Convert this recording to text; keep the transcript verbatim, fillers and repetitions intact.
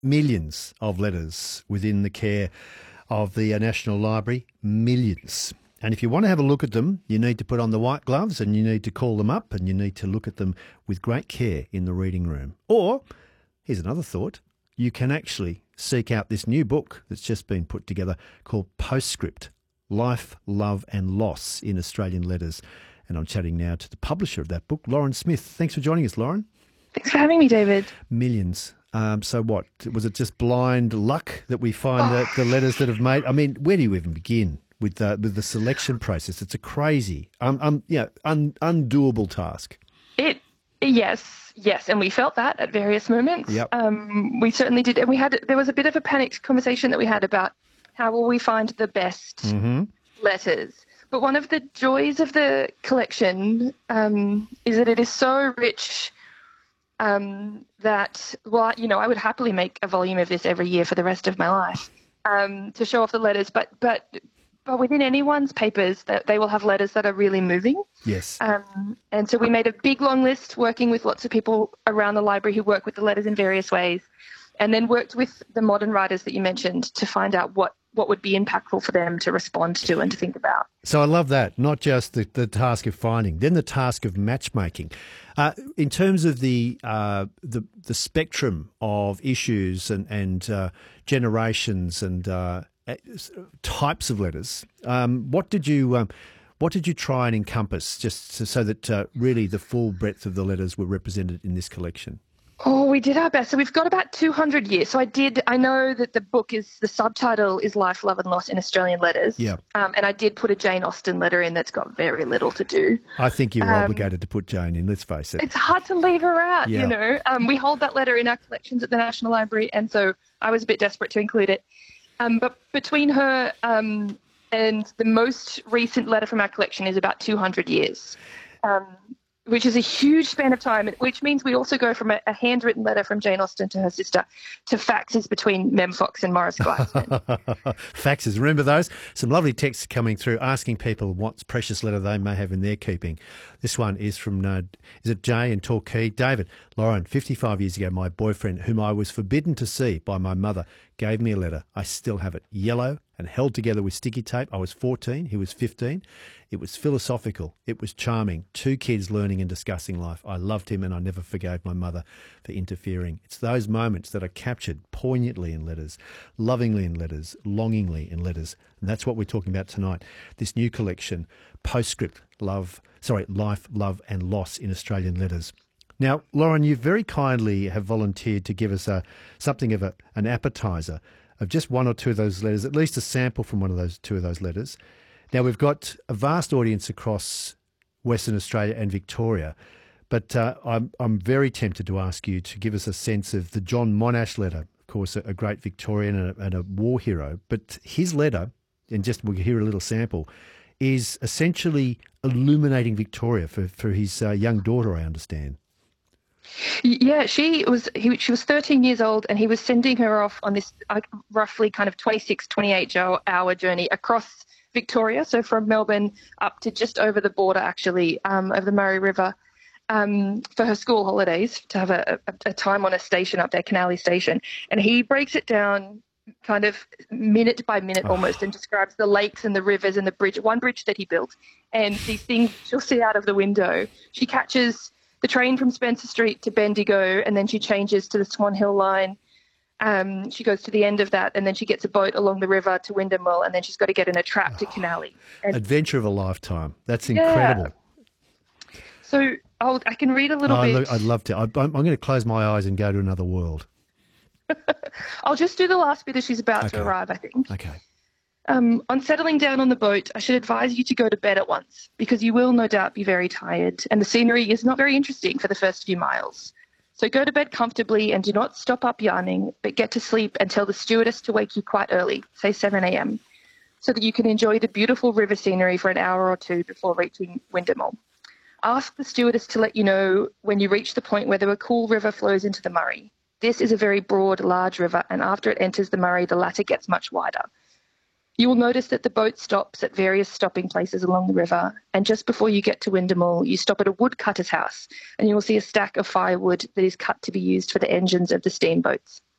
millions of letters within the care of the uh, National Library, millions. And if you want to have a look at them, you need to put on the white gloves and you need to call them up and you need to look at them with great care in the reading room. Or, here's another thought, you can actually seek out this new book that's just been put together called Postscript, Life, Love and Loss in Australian Letters. And I'm chatting now to the publisher of that book, Lauren Smith. Thanks for joining us, Lauren. Thanks for having me, David. Millions. Um, so what? Was it just blind luck that we find that the letters that have made? I mean, where do you even begin with the, with the selection process? It's a crazy, um, um, yeah, un, undoable task. It, yes, yes, and we felt that at various moments. Yep. Um, we certainly did, and we had. There was a bit of a panicked conversation that we had about how will we find the best Mm-hmm. letters. But one of the joys of the collection um, is that it is so rich. Um, that, well, you know, I would happily make a volume of this every year for the rest of my life um, to show off the letters. But but but within anyone's papers, that they will have letters that are really moving. Yes. Um, and so we made a big long list, working with lots of people around the library who work with the letters in various ways, and then worked with the modern writers that you mentioned to find out what what would be impactful for them to respond to and to think about. So I love that, not just the, the task of finding, then the task of matchmaking. Uh, in terms of the uh, the the spectrum of issues and, and uh, generations and uh, types of letters, um, what did you um, what did you try and encompass, just so, so that uh, really the full breadth of the letters were represented in this collection? Oh, we did our best. So we've got about two hundred years. So I did, I know that the book is, the subtitle is Life, Love and Loss in Australian Letters. Yeah. Um, and I did put a Jane Austen letter in that's got very little to do. I think you were Um, obligated to put Jane in, let's face it. It's hard to leave her out, Yeah. you know. Um, we hold that letter in our collections at the National Library, and so I was a bit desperate to include it. Um, but between her um, and the most recent letter from our collection is about two hundred years. Um which is a huge span of time, which means we also go from a, a handwritten letter from Jane Austen to her sister to faxes between Mem Fox and Morris Gleisman. Faxes, remember those? Some lovely texts coming through asking people what precious letter they may have in their keeping. This one is from, uh, is it Jay in Torquay? David, Lauren, fifty-five years ago, my boyfriend, whom I was forbidden to see by my mother, gave me a letter. I still have it, yellow and held together with sticky tape. I was fourteen, he was fifteen. It was philosophical. It was charming. Two kids learning and discussing life. I loved him and I never forgave my mother for interfering. It's those moments that are captured poignantly in letters, lovingly in letters, longingly in letters. And that's what we're talking about tonight. This new collection, Postscript, Love, sorry, Life, Love and Loss in Australian Letters. Now, Lauren, you very kindly have volunteered to give us a something of a, an appetizer of just one or two of those letters, at least a sample from one of those two of those letters. Now, we've got a vast audience across Western Australia and Victoria, but uh, I'm, I'm very tempted to ask you to give us a sense of the John Monash letter, of course, a, a great Victorian and a, and a war hero, but his letter, and just we'll hear a little sample, is essentially illuminating Victoria for, for his uh, young daughter, I understand. Yeah, she was he, she was thirteen years old, and he was sending her off on this uh, roughly kind of twenty-six, twenty-eight hour journey across Victoria, so from Melbourne up to just over the border, actually, um, over the Murray River, um, for her school holidays, to have a, a, a time on a station up there, Canali Station. And he breaks it down kind of minute by minute Oh. almost, and describes the lakes and the rivers and the bridge, one bridge that he built, and these things she'll see out of the window. She catches the train from Spencer Street to Bendigo, and then she changes to the Swan Hill line. Um, she goes to the end of that, and then she gets a boat along the river to Windham, and then she's got to get in a trap to Canali. And Adventure of a lifetime. That's Yeah. incredible. so I'll, I can read a little Oh, bit. look, I'd love to. I, I'm, I'm going to close my eyes and go to another world. I'll just do the last bit as she's about Okay. to arrive, I think. Okay. Um, on settling down on the boat, I should advise you to go to bed at once, because you will no doubt be very tired, and the scenery is not very interesting for the first few miles. So go to bed comfortably and do not stop up yarning, but get to sleep and tell the stewardess to wake you quite early, say seven a.m, so that you can enjoy the beautiful river scenery for an hour or two before reaching Windham. Ask the stewardess to let you know when you reach the point where the Cool River flows into the Murray. This is a very broad, large river, and after it enters the Murray, the latter gets much wider. You will notice that the boat stops at various stopping places along the river, and just before you get to Windham, you stop at a woodcutter's house, and you will see a stack of firewood that is cut to be used for the engines of the steamboats.